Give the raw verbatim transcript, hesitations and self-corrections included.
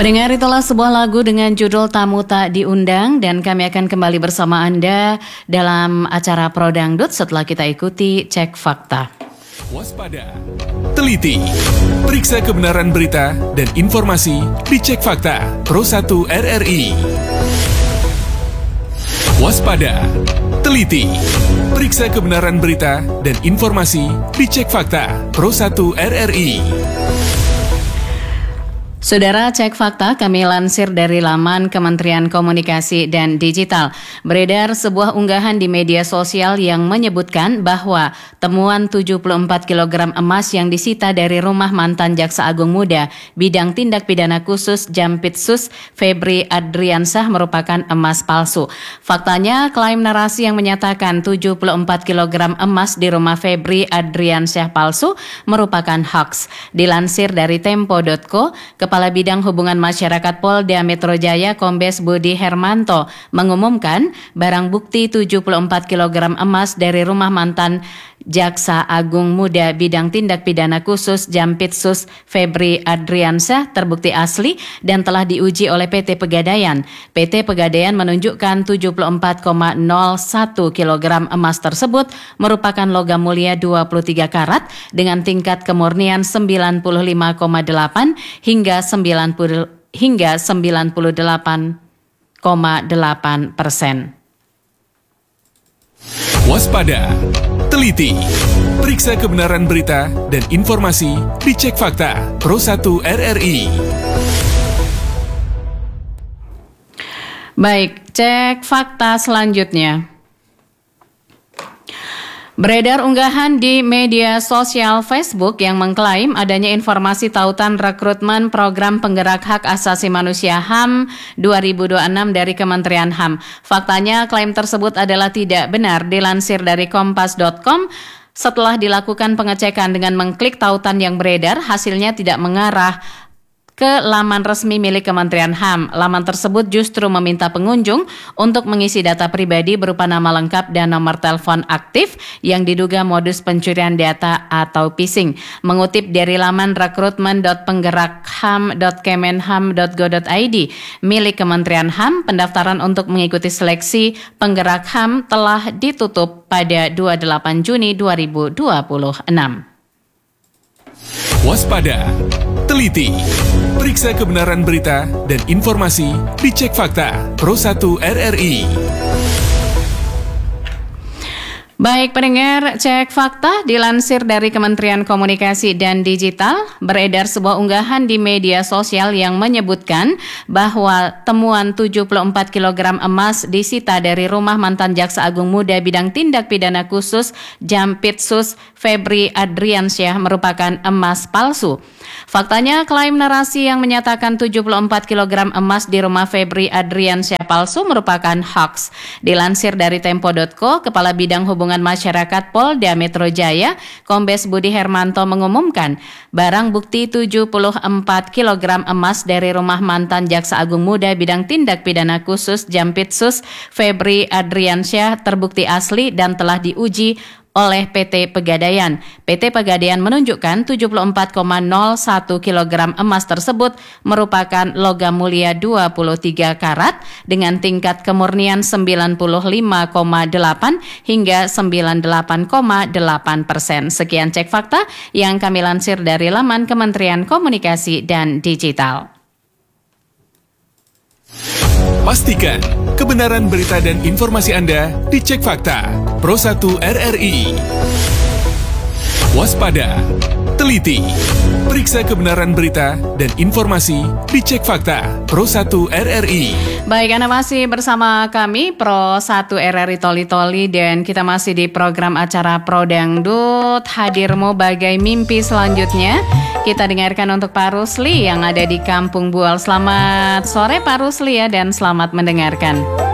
Pendengar, itulah sebuah lagu dengan judul Tamu Tak Diundang, dan kami akan kembali bersama Anda dalam acara Pro Dangdut setelah kita ikuti Cek Fakta. Waspada, teliti, periksa kebenaran berita dan informasi di Cek Fakta Pro satu R R I. Waspada, teliti, periksa kebenaran berita dan informasi di Cek Fakta Pro satu R R I. Saudara, Cek Fakta kami lansir dari laman Kementerian Komunikasi dan Digital. Beredar sebuah unggahan di media sosial yang menyebutkan bahwa temuan tujuh puluh empat kilogram emas yang disita dari rumah mantan Jaksa Agung Muda bidang tindak pidana khusus Jampitsus Febri Adriansyah merupakan emas palsu. Faktanya, klaim narasi yang menyatakan tujuh puluh empat kilogram emas di rumah Febri Adriansyah palsu merupakan hoax. Dilansir dari tempo titik co, Kepala Bidang Hubungan Masyarakat Polda Metro Jaya Kombes Budi Hermanto mengumumkan barang bukti tujuh puluh empat kilogram emas dari rumah mantan Jaksa Agung Muda bidang tindak pidana khusus Jampitsus Febri Adriansyah terbukti asli dan telah diuji oleh P T Pegadaian. P T Pegadaian menunjukkan tujuh puluh empat koma nol satu kilogram emas tersebut merupakan logam mulia dua puluh tiga karat dengan tingkat kemurnian sembilan puluh lima koma delapan hingga sembilan puluh hingga sembilan puluh delapan koma delapan persen. Waspada, teliti, periksa kebenaran berita dan informasi di Cek Fakta Pro satu R R I. Baik, cek fakta selanjutnya. Beredar unggahan di media sosial Facebook yang mengklaim adanya informasi tautan rekrutmen program penggerak hak asasi manusia H A M dua ribu dua puluh enam dari Kementerian H A M. Faktanya, klaim tersebut adalah tidak benar. Dilansir dari kompas titik com, setelah dilakukan pengecekan dengan mengklik tautan yang beredar, hasilnya tidak mengarah ke laman resmi milik Kementerian H A M. Laman tersebut justru meminta pengunjung untuk mengisi data pribadi berupa nama lengkap dan nomor telepon aktif yang diduga modus pencurian data atau phishing. Mengutip dari laman rekrutmen dot penggerak h a m dot kemenham dot go dot i d milik Kementerian H A M, pendaftaran untuk mengikuti seleksi penggerak H A M telah ditutup pada dua puluh delapan Juni dua ribu dua puluh enam. Waspada, teliti, periksa kebenaran berita dan informasi di Cek Fakta Pro satu R R I. Baik pendengar, Cek Fakta dilansir dari Kementerian Komunikasi dan Digital. Beredar sebuah unggahan di media sosial yang menyebutkan bahwa temuan tujuh puluh empat kilogram emas disita dari rumah mantan Jaksa Agung Muda bidang tindak pidana khusus Jampitsus Febri Adriansyah merupakan emas palsu. Faktanya, klaim narasi yang menyatakan tujuh puluh empat kilogram emas di rumah Febri Adriansyah palsu merupakan hoax. Dilansir dari tempo titik co, Kepala Bidang Hubungan Masyarakat Polda Metro Jaya Kombes Budi Hermanto mengumumkan barang bukti tujuh puluh empat kilogram emas dari rumah mantan Jaksa Agung Muda bidang tindak pidana khusus Jampitsus Febri Adriansyah terbukti asli dan telah diuji oleh P T Pegadaian. P T Pegadaian menunjukkan tujuh puluh empat koma nol satu kilogram emas tersebut merupakan logam mulia dua puluh tiga karat dengan tingkat kemurnian sembilan puluh lima koma delapan hingga sembilan puluh delapan koma delapan persen. Sekian Cek Fakta yang kami lansir dari laman Kementerian Komunikasi dan Digital. Pastikan kebenaran berita dan informasi Anda di Cek Fakta Pro satu R R I. Waspada, teliti, periksa kebenaran berita dan informasi di Cek Fakta Pro satu R R I. Baik, Anda masih bersama kami Pro satu R R I Toli Toli dan kita masih di program acara Pro Dangdut. Hadirmu bagai mimpi selanjutnya. Kita dengarkan untuk Pak Rusli yang ada di Kampung Bual. Selamat sore Pak Rusli ya, dan selamat mendengarkan.